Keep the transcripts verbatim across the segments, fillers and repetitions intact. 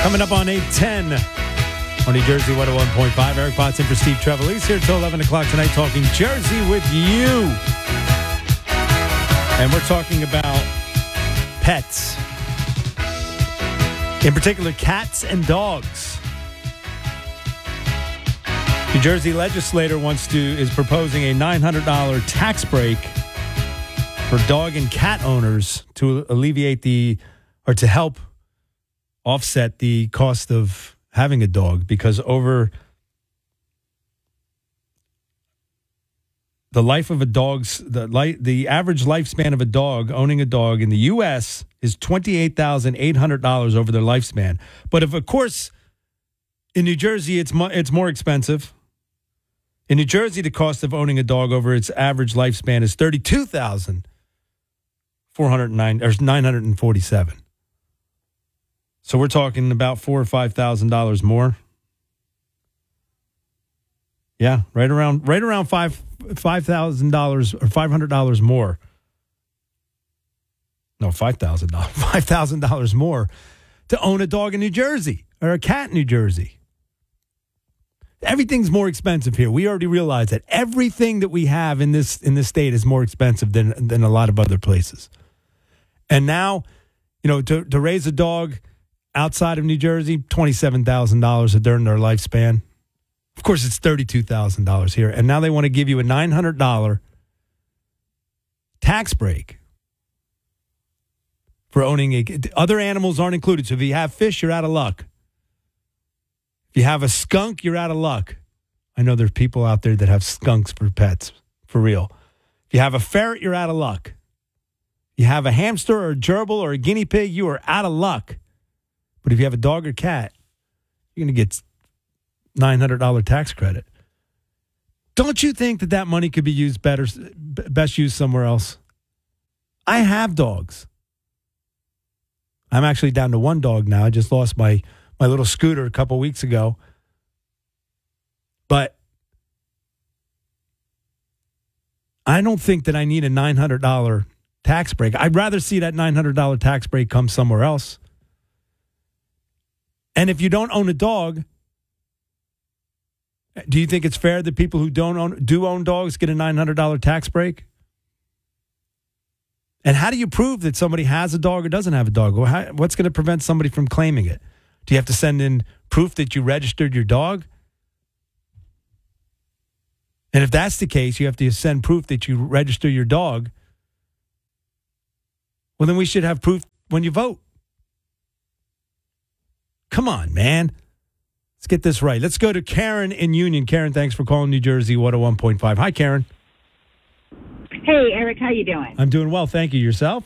Coming up on eight ten on New Jersey one oh one point five. Eric Potts in for Steve Trevelise here till eleven o'clock tonight talking Jersey with you. And we're talking about pets. In particular, cats and dogs. New Jersey legislator wants to is proposing a nine hundred dollars tax break for dog and cat owners to alleviate the or to help offset the cost of having a dog, because over the life of a dog's the li- the average lifespan of a dog owning a dog in the U S is twenty-eight thousand eight hundred dollars over their lifespan. But if, of course, in New Jersey it's mo- it's more expensive. In New Jersey, the cost of owning a dog over its average lifespan is thirty-two thousand four hundred nine or nine hundred forty-seven. So we're talking about four or five thousand dollars more. Yeah, right around right around five five thousand dollars or five hundred dollars more. No, five thousand dollars. Five thousand dollars more to own a dog in New Jersey or a cat in New Jersey. Everything's more expensive here. We already realize that everything that we have in this in this state is more expensive than than a lot of other places. And now, you know, to to raise a dog outside of New Jersey, twenty-seven thousand dollars during their lifespan. Of course, it's thirty-two thousand dollars here. And now they want to give you a nine hundred dollars tax break for owning a... Other animals aren't included. So if you have fish, you're out of luck. If you have a skunk, you're out of luck. I know there's people out there that have skunks for pets, for real. If you have a ferret, you're out of luck. You have a hamster or a gerbil or a guinea pig, you are out of luck. But if you have a dog or cat, you're going to get nine hundred dollars tax credit. Don't you think that that money could be used better, best used somewhere else? I have dogs. I'm actually down to one dog now. I just lost my, my little Scooter a couple weeks ago. But I don't think that I need a nine hundred dollars tax break. I'd rather see that nine hundred dollars tax break come somewhere else. And if you don't own a dog, do you think it's fair that people who don't own do own dogs get a nine hundred dollars tax break? And how do you prove that somebody has a dog or doesn't have a dog? Or how, what's going to prevent somebody from claiming it? Do you have to send in proof that you registered your dog? And if that's the case, you have to send proof that you register your dog. Well, then we should have proof when you vote. Come on, man. Let's get this right. Let's go to Karen in Union. Karen, thanks for calling New Jersey one oh one point five. Hi, Karen. Hey, Eric, how you doing? I'm doing well, thank you. Yourself?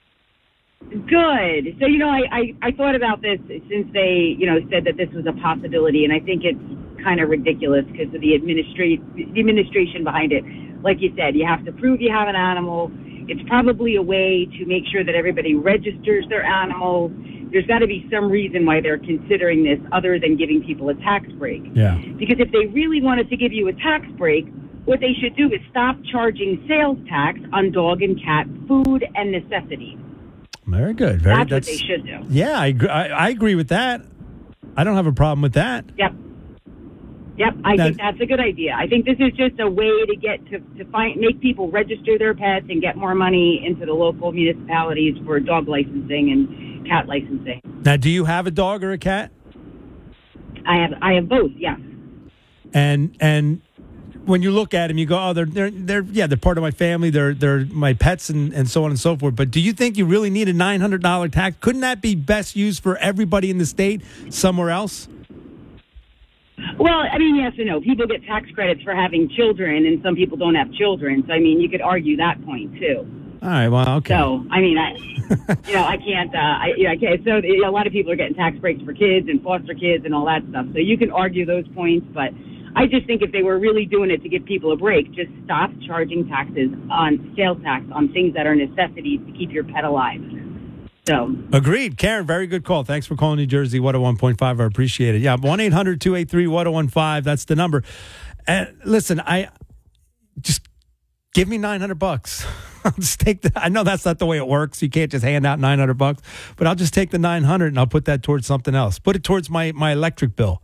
Good. So, you know, I, I, I thought about this since they, you know, said that this was a possibility, and I think it's kind of ridiculous because of the, administra- the administration behind it. Like you said, you have to prove you have an animal. It's probably a way to make sure that everybody registers their animals. There's got to be some reason why they're considering this other than giving people a tax break. Yeah. Because if they really wanted to give you a tax break, what they should do is stop charging sales tax on dog and cat food and necessities. Very good. Very, that's, that's what they should do. Yeah, I, I, I agree with that. I don't have a problem with that. Yep. Yep, I that, think that's a good idea. I think this is just a way to get to, to find make people register their pets and get more money into the local municipalities for dog licensing and cat licensing. Now, do you have a dog or a cat? I have I have both, yes. And and when you look at them, you go, oh, they're they're they're yeah, they're part of my family. They're they're my pets and, and so on and so forth. But do you think you really need a nine hundred dollars tax? Couldn't that be best used for everybody in the state somewhere else? Well, I mean, yes and no. People get tax credits for having children, and some people don't have children. So, I mean, you could argue that point too. All right. Well, okay. So, I mean, I, you know, I can't. Uh, I, you know, I can't. So, you know, a lot of people are getting tax breaks for kids and foster kids and all that stuff. So, you can argue those points, but I just think if they were really doing it to give people a break, just stop charging taxes on sales tax on things that are necessities to keep your pet alive. So agreed. Karen, very good call. Thanks for calling New Jersey one oh one point five. I appreciate it. Yeah, one eight hundred two eight three one oh one five. That's the number. And listen, I just Give me nine hundred bucks. I'll just take the, I know that's not the way it works. You can't just hand out nine hundred bucks, but I'll just take the nine hundred and I'll put that towards something else. Put it towards my, my electric bill.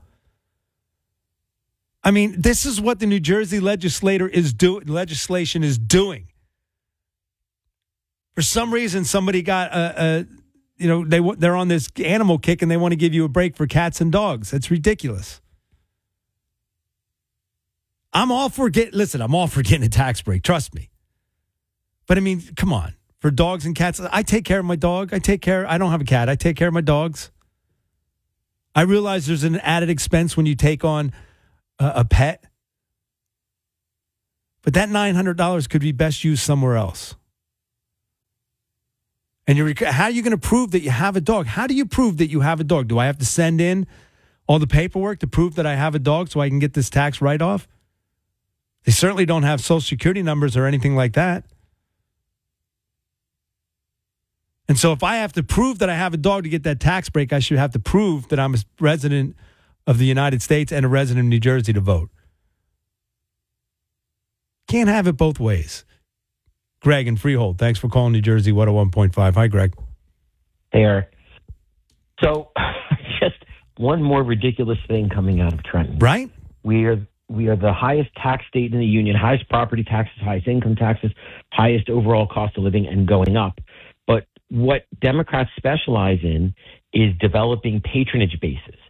I mean, this is what the New Jersey legislator is doing. Legislation is doing. For some reason, somebody got a, a you know, they they're on this animal kick and they want to give you a break for cats and dogs. It's ridiculous. I'm all for get. Listen, I'm all for getting a tax break. Trust me. But I mean, come on. For dogs and cats, I take care of my dog. I take care. I don't have a cat. I take care of my dogs. I realize there's an added expense when you take on a, a pet. But that nine hundred dollars could be best used somewhere else. And you're, how are you going to prove that you have a dog? How do you prove that you have a dog? Do I have to send in all the paperwork to prove that I have a dog so I can get this tax write-off? They certainly don't have Social Security numbers or anything like that. And so if I have to prove that I have a dog to get that tax break, I should have to prove that I'm a resident of the United States and a resident of New Jersey to vote. Can't have it both ways. Greg in Freehold, thanks for calling New Jersey one oh one point five. Hi, Greg. Hey, Eric. So just one more ridiculous thing coming out of Trenton. Right? We are we are the highest tax state in the union, highest property taxes, highest income taxes, highest overall cost of living, and going up. But what Democrats specialize in is developing patronage bases.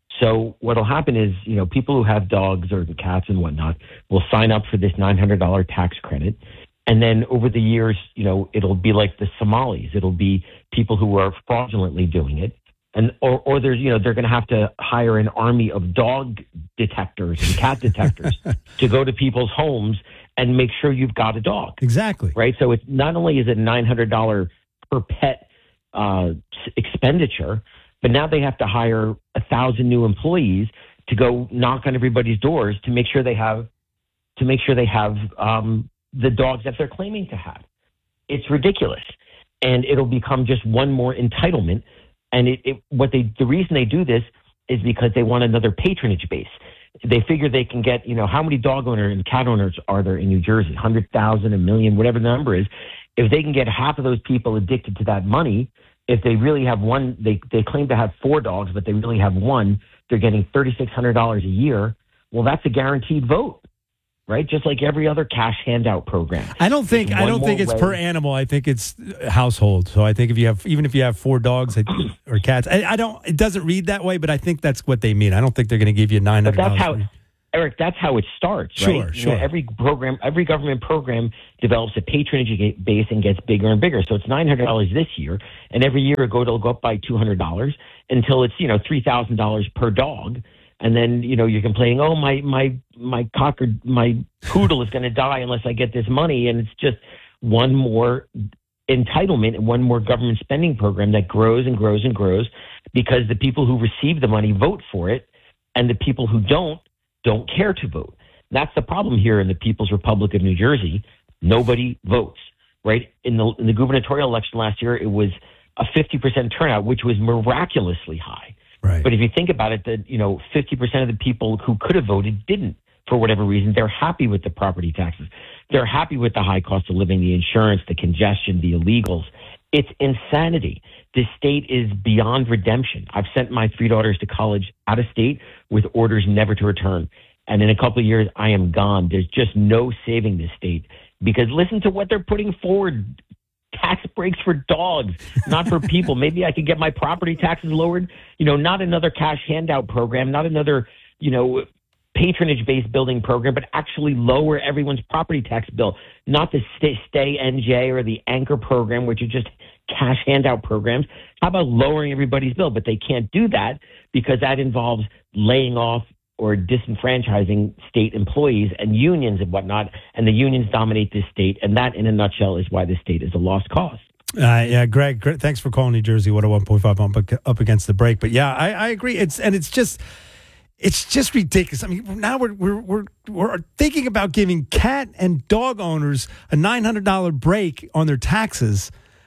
So what will happen is, you know, people who have dogs or cats and whatnot will sign up for this nine hundred dollars tax credit. And then over the years, you know, it'll be like the Somalis. It'll be people who are fraudulently doing it. And or, or there's, you know, they're going to have to hire an army of dog detectors and cat detectors to go to people's homes and make sure you've got a dog. Exactly. Right. So it's not only is it nine hundred dollars per pet uh, expenditure, but now they have to hire a thousand new employees to go knock on everybody's doors to make sure they have to make sure they have um, the dogs that they're claiming to have. It's ridiculous, and it'll become just one more entitlement. And it, it what they the reason they do this is because they want another patronage base. They figure they can get, you know, how many dog owners and cat owners are there in New Jersey? one hundred thousand, a million, whatever the number is. If they can get half of those people addicted to that money, if they really have one, they, they claim to have four dogs, but they really have one, they're getting three thousand six hundred dollars a year. Well, that's a guaranteed vote, right? Just like every other cash handout program. I don't think I don't think it's way. per animal. I think it's household. So I think if you have, even if you have four dogs or cats, I, I don't. It doesn't read that way, but I think that's what they mean. I don't think they're going to give you nine hundred dollars. But that's how, Eric. That's how it starts, sure, right? Sure, you know, every program, every government program develops a patronage base and gets bigger and bigger. So it's nine hundred dollars this year, and every year ago it'll go up by two hundred dollars until it's, you know, three thousand dollars per dog. And then, you know, you're complaining, oh, my my my cocker, my poodle is going to die unless I get this money. And it's just one more entitlement and one more government spending program that grows and grows and grows because the people who receive the money vote for it, and the people who don't, don't care to vote. That's the problem here in the People's Republic of New Jersey. Nobody votes, right? In the, in the gubernatorial election last year, it was a fifty percent turnout, which was miraculously high. Right. But if you think about it, that, you know, fifty percent of the people who could have voted didn't for whatever reason. They're happy with the property taxes. They're happy with the high cost of living, the insurance, the congestion, the illegals. It's insanity. This state is beyond redemption. I've sent my three daughters to college out of state with orders never to return. And in a couple of years, I am gone. There's just no saving this state because listen to what they're putting forward. Tax breaks for dogs, not for people. Maybe I could get my property taxes lowered. You know, not another cash handout program, not another, you know, patronage-based building program, but actually lower everyone's property tax bill. Not the Stay, Stay N J or the Anchor program, which are just cash handout programs. How about lowering everybody's bill? But they can't do that because that involves laying off or disenfranchising state employees and unions and whatnot, and the unions dominate this state, and that, in a nutshell, is why this state is a lost cause. Uh, yeah, Greg, Greg, thanks for calling New Jersey one oh one point five up, up against the break. But yeah, I, I agree. It's and it's just it's just ridiculous. I mean, now we're we're we're we're thinking about giving cat and dog owners a nine hundred dollars break on their taxes.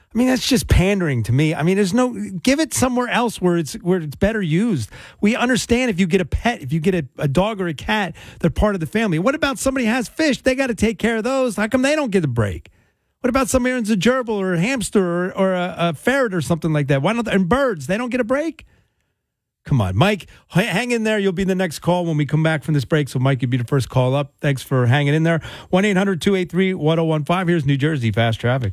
I mean, that's just pandering to me. I mean, there's no, give it somewhere else where it's where it's better used. We understand if you get a pet, if you get a, a dog or a cat, they're part of the family. What about somebody who has fish? They got to take care of those. How come they don't get a break? What about somebody who owns a gerbil or a hamster or, or a, a ferret or something like that? Why don't, and birds, they don't get a break? Come on, Mike, hang in there. You'll be the next call when we come back from this break. So, Mike, you'll be the first call up. Thanks for hanging in there. one eight hundred two eight three one oh one five. Here's New Jersey Fast Traffic.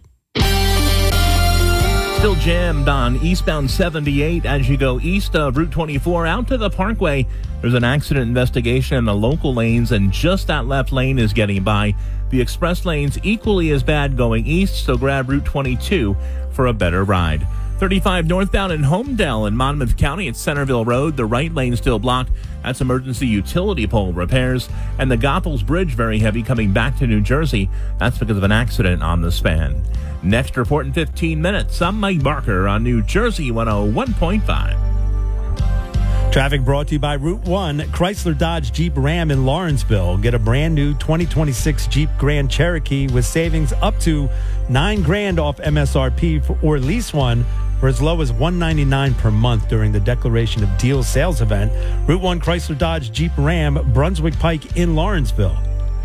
Still jammed on eastbound seventy-eight as you go east of Route twenty-four out to the Parkway. There's an accident investigation in the local lanes, and just that left lane is getting by. The express lane's equally as bad going east, so grab Route twenty-two for a better ride. thirty-five northbound in Homedale in Monmouth County at Centerville Road. The right lane still blocked. That's emergency utility pole repairs. And the Goethals Bridge very heavy coming back to New Jersey. That's because of an accident on the span. Next report in fifteen minutes. I'm Mike Barker on New Jersey one oh one point five. Traffic brought to you by Route one. Chrysler Dodge Jeep Ram in Lawrenceville. Get a brand new twenty twenty-six Jeep Grand Cherokee with savings up to nine grand off M S R P for, or lease one for as low as one hundred ninety-nine dollars per month during the Declaration of Deals sales event. Route one Chrysler Dodge Jeep Ram, Brunswick Pike in Lawrenceville.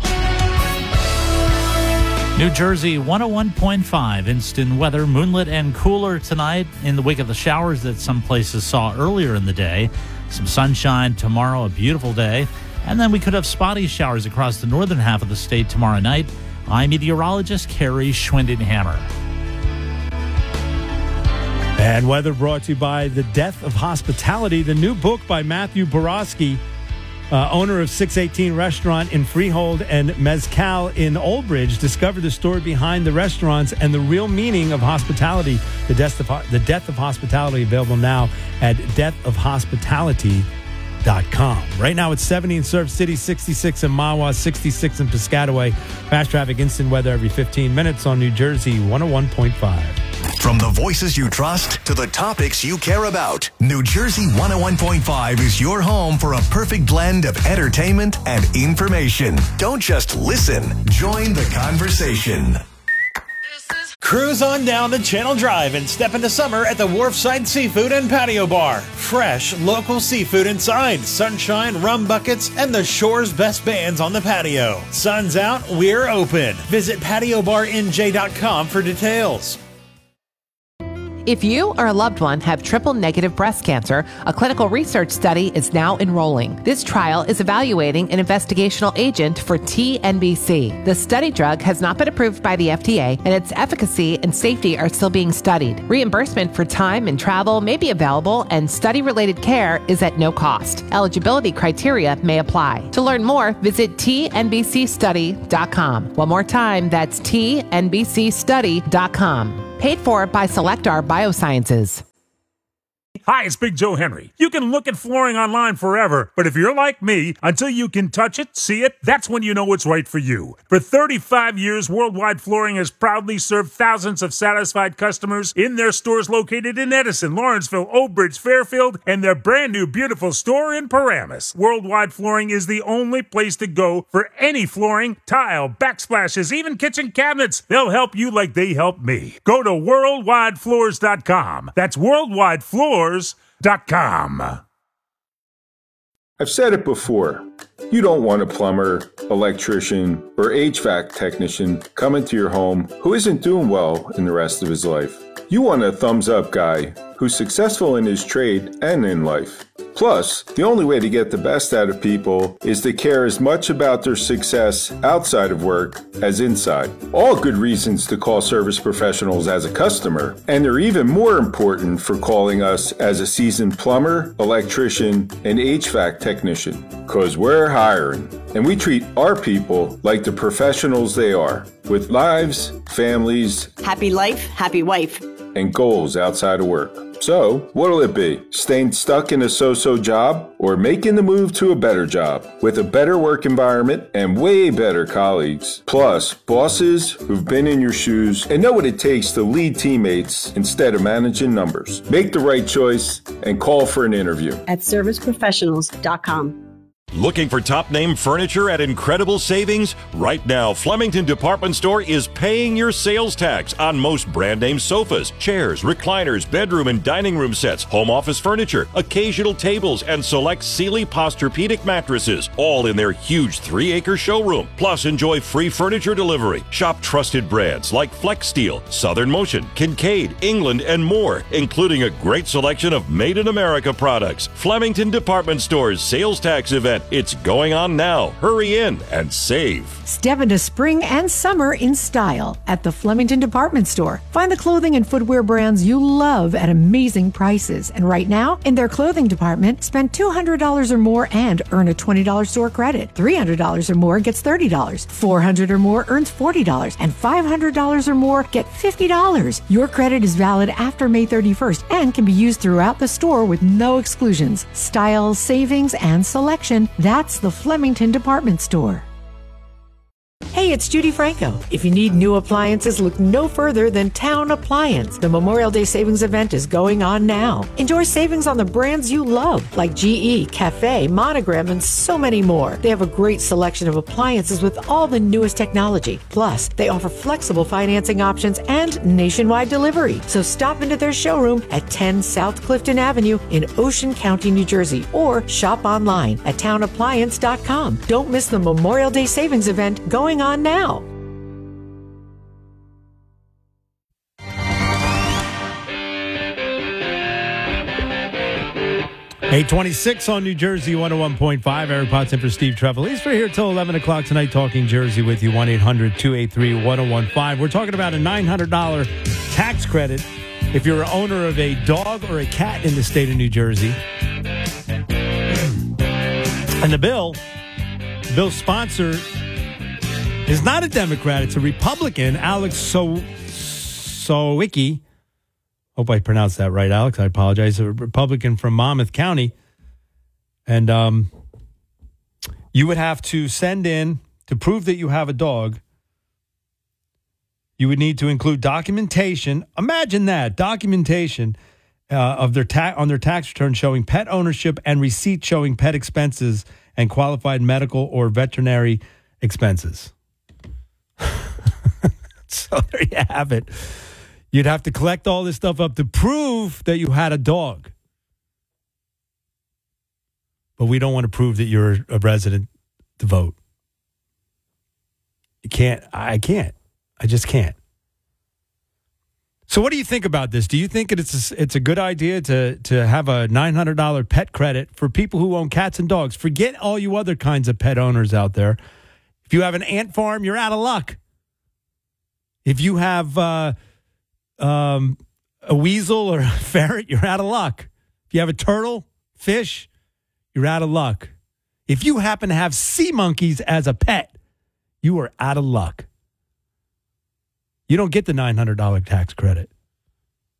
New Jersey one oh one point five. Instant weather, moonlit and cooler tonight in the wake of the showers that some places saw earlier in the day. Some sunshine tomorrow, a beautiful day. And then we could have spotty showers across the northern half of the state tomorrow night. I'm meteorologist Carrie Schwindenhammer. And weather brought to you by The Death of Hospitality, the new book by Matthew Borowski, uh, owner of six eighteen Restaurant in Freehold and Mezcal in Old Bridge. Discover the story behind the restaurants and the real meaning of hospitality. The Death of, the Death of Hospitality, available now at death of hospitality dot com. Right now it's seventy in Surf City, sixty-six in Mahwah, sixty-six in Piscataway. Fast traffic, instant weather every fifteen minutes on New Jersey one oh one point five. From the voices you trust to the topics you care about, New Jersey one oh one point five is your home for a perfect blend of entertainment and information. Don't just listen, join the conversation. Cruise on down to Channel Drive and step into summer at the Wharfside Seafood and Patio Bar. Fresh, local seafood inside, sunshine, rum buckets, and the shore's best bands on the patio. Sun's out, we're open. Visit patio bar n j dot com for details. If you or a loved one have triple-negative breast cancer, a clinical research study is now enrolling. This trial is evaluating an investigational agent for T N B C. The study drug has not been approved by the F D A, and its efficacy and safety are still being studied. Reimbursement for time and travel may be available, and study-related care is at no cost. Eligibility criteria may apply. To learn more, visit T N B C study dot com. One more time, that's T N B C study dot com. Paid for by Selectar Biosciences. Hi, it's Big Joe Henry. You can look at flooring online forever, but if you're like me, until you can touch it, see it, that's when you know it's right for you. For thirty-five years, Worldwide Flooring has proudly served thousands of satisfied customers in their stores located in Edison, Lawrenceville, Old Bridge, Fairfield, and their brand new beautiful store in Paramus. Worldwide Flooring is the only place to go for any flooring, tile, backsplashes, even kitchen cabinets. They'll help you like they help me. Go to worldwide floors dot com. That's Worldwide Floors dot com. I've said it before. You don't want a plumber, electrician, or H V A C technician coming to your home who isn't doing well in the rest of his life. You want a thumbs-up guy who's successful in his trade and in life. Plus, the only way to get the best out of people is to care as much about their success outside of work as inside. All good reasons to call Service Professionals as a customer, and they're even more important for calling us as a seasoned plumber, electrician, and H V A C technician. Because we're hiring, and we treat our people like the professionals they are, with lives, families, happy life, happy wife, and goals outside of work. So, what'll it be? Staying stuck in a so-so job, or making the move to a better job with a better work environment and way better colleagues? Plus, bosses who've been in your shoes and know what it takes to lead teammates instead of managing numbers. Make the right choice and call for an interview at service professionals dot com. Looking for top-name furniture at incredible savings? Right now, Flemington Department Store is paying your sales tax on most brand-name sofas, chairs, recliners, bedroom and dining room sets, home office furniture, occasional tables, and select Sealy Posturepedic mattresses, all in their huge three-acre showroom. Plus, enjoy free furniture delivery. Shop trusted brands like Flex Steel, Southern Motion, Kincaid, England, and more, including a great selection of made-in-America products. Flemington Department Store's sales tax event. It's going on now. Hurry in and save. Step into spring and summer in style at the Flemington Department Store. Find the clothing and footwear brands you love at amazing prices. And right now, in their clothing department, spend two hundred dollars or more and earn a twenty dollars store credit. three hundred dollars or more gets thirty dollars. four hundred dollars or more earns forty dollars. And five hundred dollars or more get fifty dollars. Your credit is valid after May thirty-first and can be used throughout the store with no exclusions. Style, savings, and selection. That's the Flemington Department Store. Hey, it's Judy Franco. If you need new appliances, look no further than Town Appliance. The Memorial Day Savings Event is going on now. Enjoy savings on the brands you love, like G E, Cafe, Monogram, and so many more. They have a great selection of appliances with all the newest technology. Plus, they offer flexible financing options and nationwide delivery. So stop into their showroom at ten South Clifton Avenue in Ocean County, New Jersey, or shop online at town appliance dot com. Don't miss the Memorial Day Savings Event going on now. eight twenty-six on New Jersey one oh one point five. Eric Potts in for Steve Trevelise. We're here till eleven o'clock tonight talking Jersey with you. one eight hundred two eight three one oh one five. We're talking about a nine hundred dollars tax credit if you're an owner of a dog or a cat in the state of New Jersey. And the bill, the bill's sponsor is not a Democrat. It's a Republican, Alex so- Sawicki. Hope I pronounced that right, Alex. I apologize. A Republican from Monmouth County. And um, you would have to send in, to prove that you have a dog, you would need to include documentation. Imagine that, documentation uh, of their ta- on their tax return showing pet ownership and receipt showing pet expenses and qualified medical or veterinary expenses. So there you have it. You'd have to collect all this stuff up to prove that you had a dog. But we don't want to prove that you're a resident to vote. You can't. I can't. I just can't. So what do you think about this? Do you think it's a, it's a good idea to, to have a nine hundred dollars pet credit for people who own cats and dogs? Forget all you other kinds of pet owners out there. If you have an ant farm, you're out of luck. If you have uh, um, a weasel or a ferret, you're out of luck. If you have a turtle, fish, you're out of luck. If you happen to have sea monkeys as a pet, you are out of luck. You don't get the nine hundred dollars tax credit.